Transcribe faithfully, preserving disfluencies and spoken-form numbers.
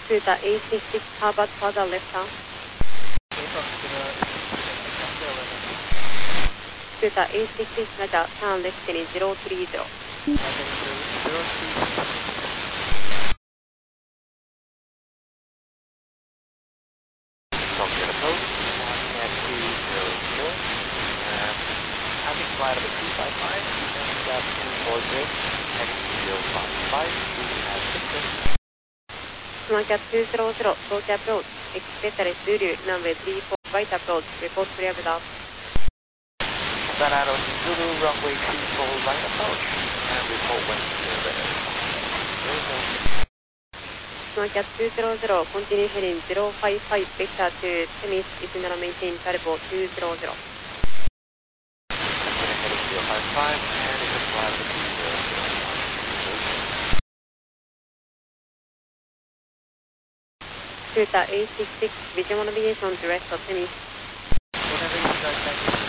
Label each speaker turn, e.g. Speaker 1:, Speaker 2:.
Speaker 1: Toyota A sixty-six, how about further left turn? Toyota A sixty-six, measure, turn left heading zero three zero.
Speaker 2: From the approach, one at two zero zero. Um, having flight over two five five, and got two four zero, heading zero five five, we have system.
Speaker 1: Smartcat two zero zero, approach approach, expect a Zulu, runway three four, right approach, report clear without.
Speaker 2: Sonata Zulu, runway three four, right approach, and report wind clear weather.
Speaker 1: Smartcat two zero zero, continue heading zero five five, vector to Temis, is now maintain variable two zero zero.
Speaker 2: Continue heading zero five five, and it's a flight over two zero zero.
Speaker 1: Toyota A sixty-six, Visual Aviation, direct to Temis.
Speaker 2: Whatever you guys like.